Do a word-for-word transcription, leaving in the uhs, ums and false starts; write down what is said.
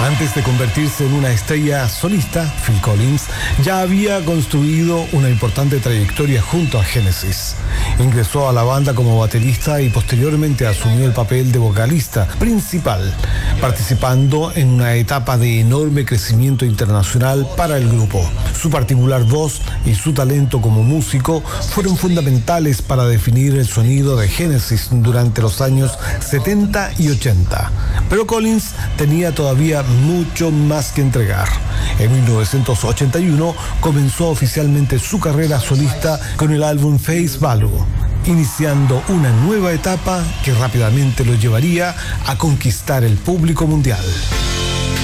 Antes de convertirse en una estrella solista, Phil Collins ya había construido una importante trayectoria junto a Genesis. Ingresó a la banda como baterista y posteriormente asumió el papel de vocalista principal, participando en una etapa de enorme crecimiento internacional para el grupo. Su particular voz y su talento como músico fueron fundamentales para definir el sonido de Genesis durante los años setenta y ochenta. Pero Collins tenía todavía mucho más que entregar. En mil novecientos ochenta y uno comenzó oficialmente su carrera solista con el álbum Face Value, iniciando una nueva etapa que rápidamente lo llevaría a conquistar el público mundial.